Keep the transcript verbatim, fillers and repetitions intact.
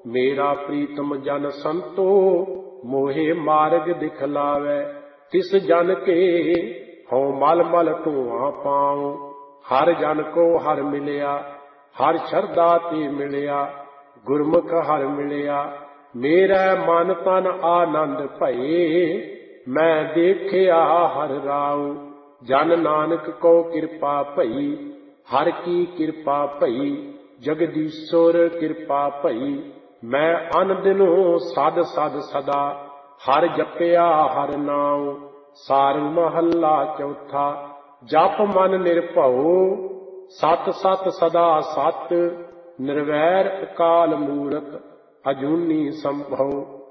मेरा प्रीतम जन संतो मोहे मार्ग दिखलावे। तिस जन के हों मल मल धुआं पाऊं। हर जन को हर मिलिया, हर शरदा ते मिलिया। गुरमुख हर मिलिया, मेरा मन तन आनंद भये। मैं देखिया हर राऊ, जन नानक को कृपा भई। हर की कृपा भई, जगदीश्वर कृपा भई। मैं अन दिनों सद सद सदा, हर जपया हर नाम। सारंग महला चौथा। जप मन निर्भउ, सत सत सदा सत। निर्वैर अकाल मूरत, अजूनी संभव।